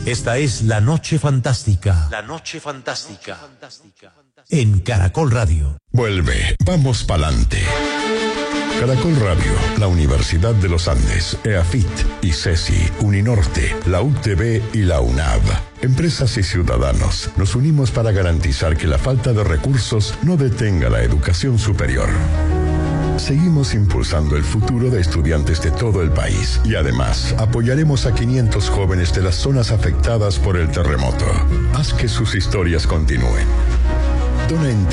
Esta es La Noche Fantástica. La Noche Fantástica. En Caracol Radio. Vuelve, vamos pa'lante. Caracol Radio, la Universidad de los Andes, EAFIT, ICESI, Uninorte, la UTB y la UNAV. Empresas y ciudadanos, nos unimos para garantizar que la falta de recursos no detenga la educación superior. Seguimos impulsando el futuro de estudiantes de todo el país y además apoyaremos a 500 jóvenes de las zonas afectadas por el terremoto. Haz que sus historias continúen. Dona en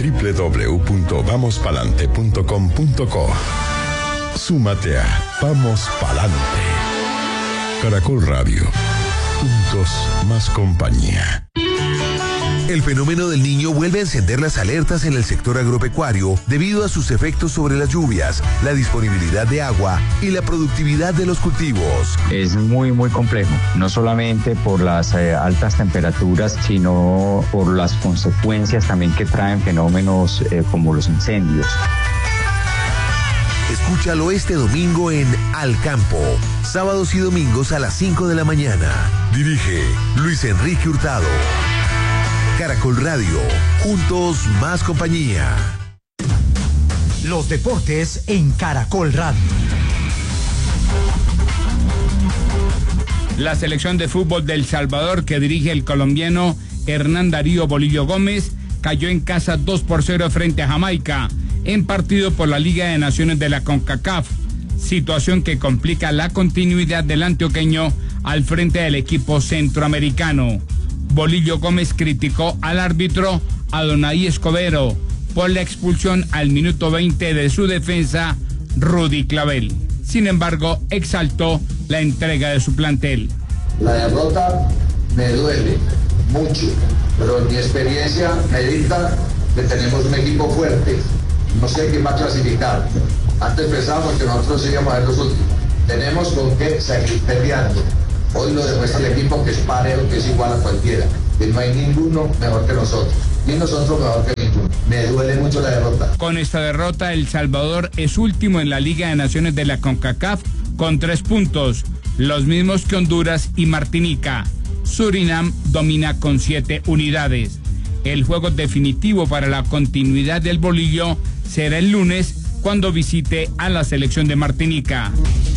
www.vamospalante.com.co. Súmate a Vamos Palante. Caracol Radio. Juntos más compañía. El fenómeno del Niño vuelve a encender las alertas en el sector agropecuario debido a sus efectos sobre las lluvias, la disponibilidad de agua y la productividad de los cultivos. Es muy complejo, no solamente por las altas temperaturas, sino por las consecuencias también que traen fenómenos como los incendios. Escúchalo este domingo en Al Campo, sábados y domingos a las 5 de la mañana. Dirige Luis Enrique Hurtado. Caracol Radio, juntos más compañía. Los deportes en Caracol Radio. La selección de fútbol de El Salvador, que dirige el colombiano Hernán Darío Bolillo Gómez, cayó en casa 2-0 frente a Jamaica, en partido por la Liga de Naciones de la CONCACAF, situación que complica la continuidad del antioqueño al frente del equipo centroamericano. Bolillo Gómez criticó al árbitro Adonai Escobedo por la expulsión al minuto 20 de su defensa, Rudy Clavel. Sin embargo, exaltó la entrega de su plantel. La derrota me duele mucho, pero en mi experiencia me dicta que tenemos un equipo fuerte. No sé quién va a clasificar. Antes pensábamos que nosotros íbamos a ser los últimos. Tenemos con qué seguir peleando. Hoy lo demuestra el equipo, que es parejo, que es igual a cualquiera, que no hay ninguno mejor que nosotros, ni nosotros mejor que ninguno. Me duele mucho la derrota. Con esta derrota, El Salvador es último en la Liga de Naciones de la CONCACAF con 3 puntos, los mismos que Honduras y Martinica. Surinam domina con 7 unidades. El juego definitivo para la continuidad del Bolillo será el lunes, cuando visite a la selección de Martinica.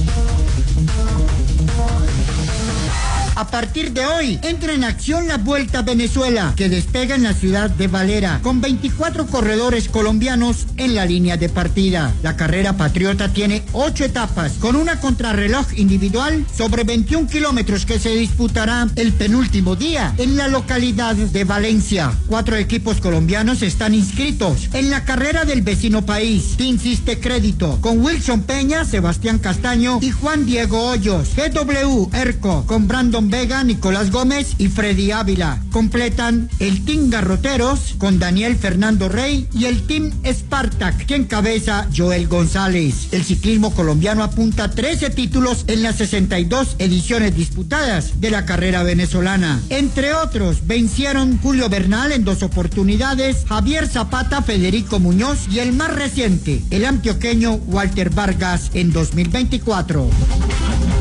A partir de hoy, entra en acción la Vuelta a Venezuela, que despega en la ciudad de Valera, con 24 corredores colombianos en la línea de partida. La carrera patriota tiene 8 etapas, con una contrarreloj individual sobre 21 kilómetros que se disputará el penúltimo día en la localidad de Valencia. 4 equipos colombianos están inscritos en la carrera del vecino país. Team Siste Crédito, con Wilson Peña, Sebastián Castaño y Juan Diego Hoyos. GW Erco, con Brandon Vega, Nicolás Gómez y Freddy Ávila. Completan el Team Garroteros con Daniel Fernando Rey y el Team Spartak, que encabeza Joel González. El ciclismo colombiano apunta 13 títulos en las 62 ediciones disputadas de la carrera venezolana. Entre otros, vencieron Julio Bernal en 2 oportunidades, Javier Zapata, Federico Muñoz y el más reciente, el antioqueño Walter Vargas en 2024.